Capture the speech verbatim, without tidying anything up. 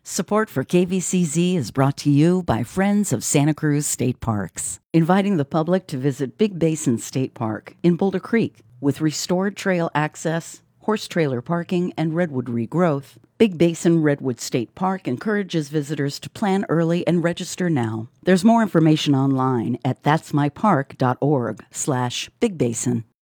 Support for K V C Z is brought to you by Friends of Santa Cruz State Parks, inviting the public to visit Big Basin State Park in Boulder Creek. With restored trail access, horse trailer parking, and redwood regrowth, Big Basin Redwood State Park encourages visitors to plan early and register now. There's more information online at that'smypark.org slash Big Basin.